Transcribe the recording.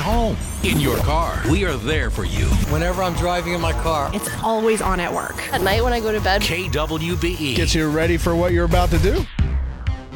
home, in your car. We are there for you. Whenever I'm driving in my car. It's always on at work. At night when I go to bed. KWBE. Gets you ready for what you're about to do.